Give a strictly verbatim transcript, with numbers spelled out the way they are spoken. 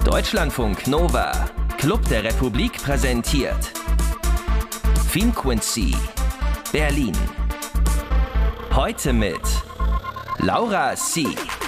Deutschlandfunk Nova, Club der Republik präsentiert Filmquincy, Berlin. Heute mit Laura C.